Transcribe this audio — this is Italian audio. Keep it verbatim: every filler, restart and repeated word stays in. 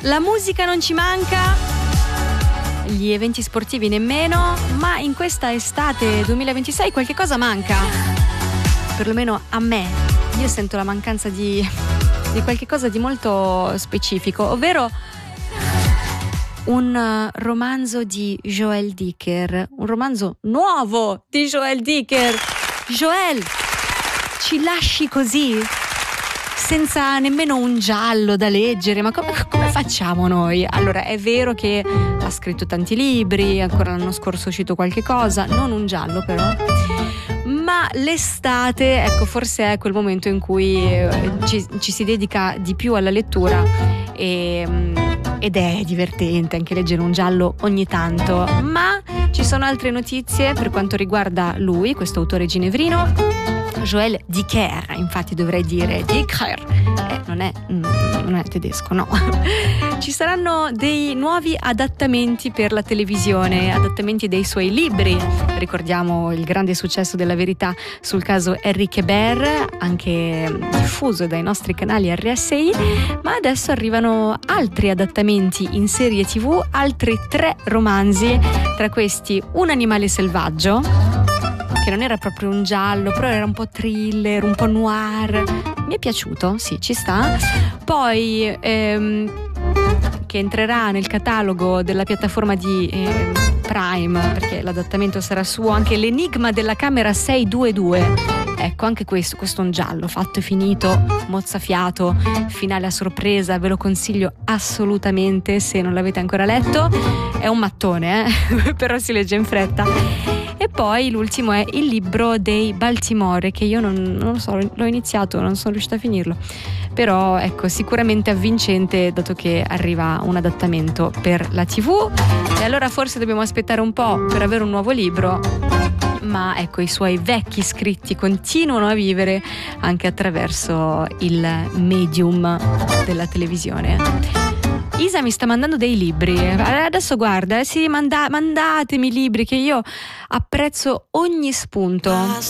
La musica non ci manca, gli eventi sportivi nemmeno, ma in questa estate duemilaventisei qualche cosa manca, perlomeno a me. Io sento la mancanza di, di qualche cosa di molto specifico, ovvero un romanzo di Joël Dicker, un romanzo nuovo di Joël Dicker. Joël, ci lasci così? Senza nemmeno un giallo da leggere, ma come, come facciamo noi? Allora, è vero che ha scritto tanti libri, ancora l'anno scorso è uscito qualche cosa, non un giallo però, ma l'estate, ecco, forse è quel momento in cui ci, ci si dedica di più alla lettura e, ed è divertente anche leggere un giallo ogni tanto. Ma ci sono altre notizie per quanto riguarda lui, questo autore ginevrino, Joël Dicker, infatti dovrei dire Dicker, eh, non è, non è tedesco, no. Ci saranno dei nuovi adattamenti per la televisione, adattamenti dei suoi libri. Ricordiamo il grande successo della Verità sul caso Henri Hébert, anche diffuso dai nostri canali R S I, ma adesso arrivano altri adattamenti in serie tivù, altri tre romanzi, tra questi Un animale selvaggio, che non era proprio un giallo, però era un po' thriller, un po' noir. Mi è piaciuto, sì, ci sta. Poi ehm, che entrerà nel catalogo della piattaforma di eh, Prime, perché l'adattamento sarà suo, anche L'enigma della camera seicentoventidue. Ecco, anche questo, questo è un giallo fatto e finito, mozzafiato, finale a sorpresa, ve lo consiglio assolutamente se non l'avete ancora letto. È un mattone, eh? Però si legge in fretta. E poi l'ultimo è Il libro dei Baltimore, che io non, non lo so, l'ho iniziato, non sono riuscita a finirlo, però ecco, sicuramente avvincente, dato che arriva un adattamento per la tivù. E allora forse dobbiamo aspettare un po' per avere un nuovo libro, ma ecco, i suoi vecchi scritti continuano a vivere anche attraverso il medium della televisione. Isa mi sta mandando dei libri, adesso guarda, eh, sì, manda- mandatemi libri, che io apprezzo ogni spunto.